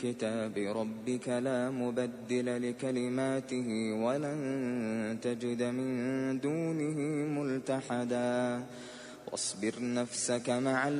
كتاب ربك لا مبدل لكلماته ولن تجد من دونه ملتحدا واصبر نفسك مع